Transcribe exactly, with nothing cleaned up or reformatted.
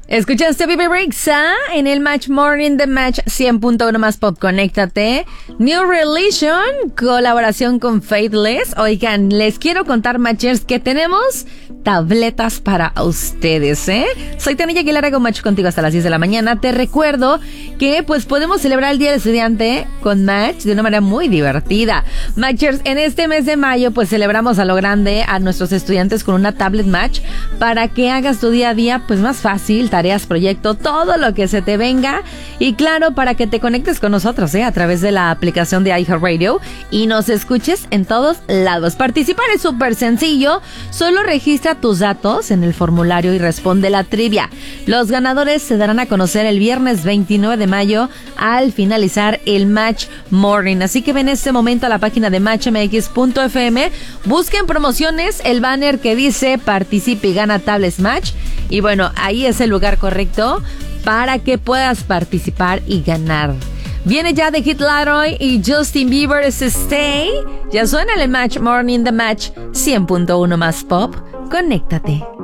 Escuchaste Baby Rexa en el Match Morning de Match cien punto uno más Pop. Conéctate. New Religion, colaboración con Faithless. Oigan, les quiero contar, Matchers, que tenemos tabletas para ustedes, ¿eh? Soy Tania Aguilar, hago Match contigo hasta las diez de la mañana. Te recuerdo que pues podemos celebrar el Día del Estudiante con Match de una manera muy divertida. Matchers, en este mes de mayo pues celebramos a lo grande a nuestros estudiantes con una tablet Match para que hagas tu día a día pues más fácil, tareas, proyecto, todo lo que se te venga. Y claro, para que te conectes con nosotros, ¿eh? A través de la aplicación de iHeartRadio y nos escuches en todos lados. Participar es súper sencillo. Solo registra tus datos en el formulario y responde la trivia. Los ganadores se darán a conocer el viernes veintinueve de mayo al finalizar el Match Morning. Así que ven en este momento a la página de match m x punto f m. Busquen promociones, el banner que dice participe y gana tablets Match. Y bueno, ahí es el lugar correcto para que puedas participar y ganar. Viene ya de Hit Laroy y Justin Bieber's Stay. Ya suena el Match Morning de Match cien punto uno más Pop. Conéctate.